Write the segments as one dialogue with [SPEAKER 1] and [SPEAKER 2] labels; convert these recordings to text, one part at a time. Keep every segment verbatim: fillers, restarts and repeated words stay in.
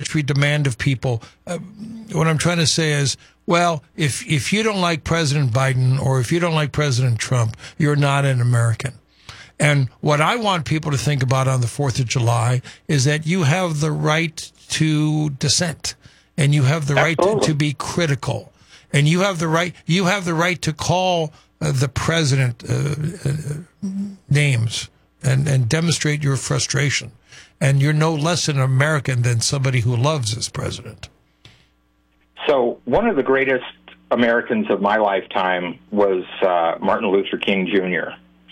[SPEAKER 1] much we demand of people. Uh, what I'm trying to say is, well, if if you don't like President Biden or if you don't like President Trump, you're not an American. And what I want people to think about on the fourth of July is that you have the right to dissent, and you have the right to, to be critical, and you have the right you have the right to call uh, the president uh, uh, names and, and demonstrate your frustration. And you're no less an American than somebody who loves this president.
[SPEAKER 2] So one of the greatest Americans of my lifetime was uh, Martin Luther King Junior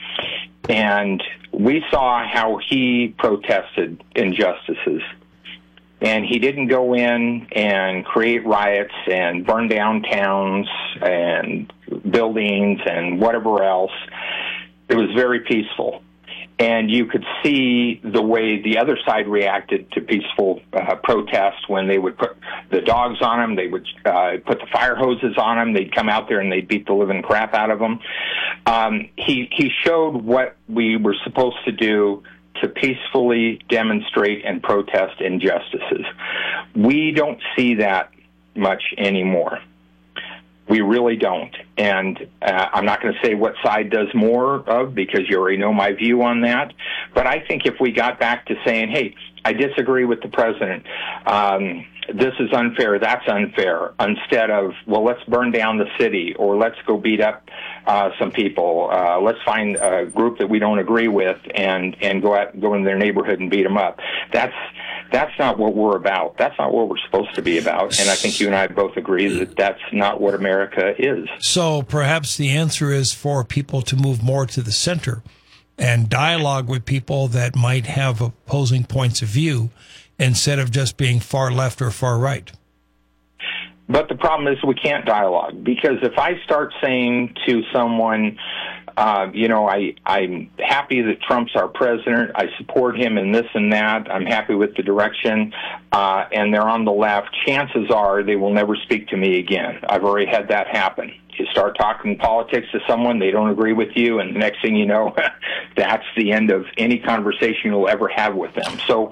[SPEAKER 2] And we saw how he protested injustices. And he didn't go in and create riots and burn down towns and buildings and whatever else. It was very peaceful. And you could see the way the other side reacted to peaceful uh, protests when they would put the dogs on them, they would uh, put the fire hoses on them, they'd come out there and they'd beat the living crap out of them. Um, he, he showed what we were supposed to do to peacefully demonstrate and protest injustices. We don't see that much anymore. We really don't. And uh, I'm not going to say what side does more of, because you already know my view on that. But I think if we got back to saying, hey, I disagree with the president, um, this is unfair, that's unfair, instead of, well, let's burn down the city, or let's go beat up uh, some people, uh, let's find a group that we don't agree with and, and go out, go in their neighborhood and beat them up. That's That's not what we're about. That's not what we're supposed to be about. And I think you and I both agree that that's not what America is.
[SPEAKER 1] So perhaps the answer is for people to move more to the center and dialogue with people that might have opposing points of view instead of just being far left or far right.
[SPEAKER 2] But the problem is we can't dialogue, because if I start saying to someone, Uh, you know, I, I'm happy that Trump's our president. I support him in this and that. I'm happy with the direction. Uh, and they're on the left. Chances are they will never speak to me again. I've already had that happen. You start talking politics to someone, they don't agree with you, and the next thing you know, that's the end of any conversation you'll ever have with them. So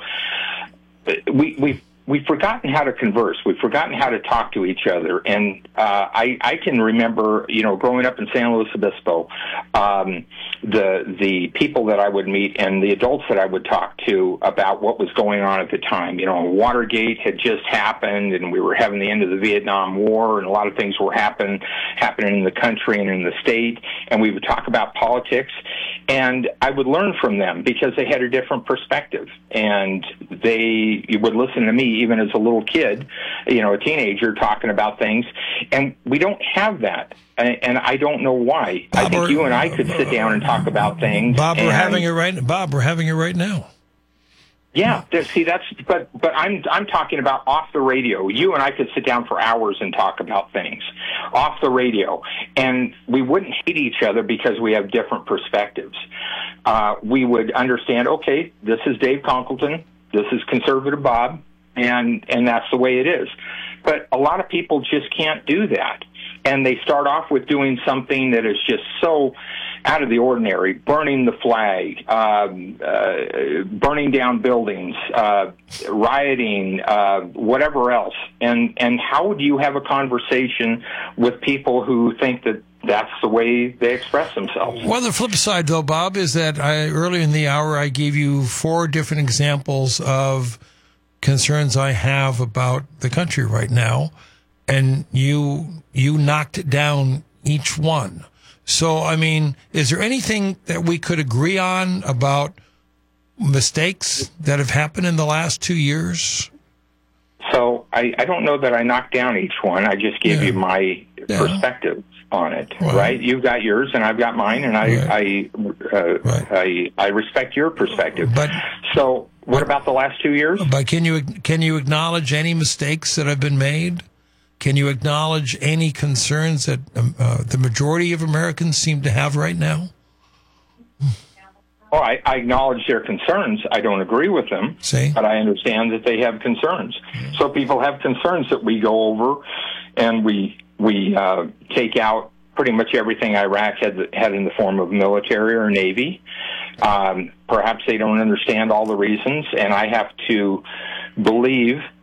[SPEAKER 2] we, we've We've forgotten how to converse. We've forgotten how to talk to each other. And uh, I, I can remember, you know, growing up in San Luis Obispo, um, the the people that I would meet and the adults that I would talk to about what was going on at the time. You know, Watergate had just happened, and we were having the end of the Vietnam War, and a lot of things were happen, happening in the country and in the state. And we would talk about politics, and I would learn from them because they had a different perspective, and they would listen to me even as a little kid, you know, a teenager, talking about things. And we don't have that. And, and I don't know why. Bob, I think you and I could sit down and talk about things.
[SPEAKER 1] Bob,
[SPEAKER 2] and,
[SPEAKER 1] we're having it right. Bob, we're having it right now.
[SPEAKER 2] Yeah, see, that's, but, but I'm, I'm talking about off the radio. You and I could sit down for hours and talk about things off the radio, and we wouldn't hate each other because we have different perspectives. Uh, we would understand, okay, this is Dave Conkleton, this is Conservative Bob, and, and that's the way it is. But a lot of people just can't do that. And they start off with doing something that is just so out of the ordinary, burning the flag, um, uh, burning down buildings, uh, rioting, uh, whatever else. And, and how do you have a conversation with people who think that that's the way they express themselves?
[SPEAKER 1] Well, the flip side, though, Bob, is that I, earlier in the hour I gave you four different examples of concerns I have about the country right now, and you you knocked down each one. So, I mean, is there anything that we could agree on about mistakes that have happened in the last two years?
[SPEAKER 2] So I, I don't know that I knocked down each one. I just gave yeah. you my yeah. perspective on it, well, right? You've got yours and I've got mine, and I right. I, uh, right. I I respect your perspective. But so, what about the last two years?
[SPEAKER 1] But can you can you acknowledge any mistakes that have been made? Can you acknowledge any concerns that um, uh, the majority of Americans seem to have right now?
[SPEAKER 2] Well, I, I acknowledge their concerns. I don't agree with them,
[SPEAKER 1] See?
[SPEAKER 2] but I understand that they have concerns. Mm-hmm. So people have concerns that we go over, and we we uh, take out pretty much everything Iraq had had in the form of military or Navy. Um, perhaps they don't understand all the reasons, and I have to believe